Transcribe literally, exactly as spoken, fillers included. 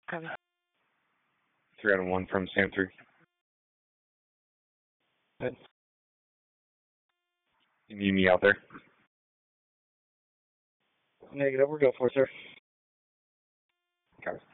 Copy. three out of one from Sam three. Good. You need me out there? Negative. We're go for it, sir. Copy.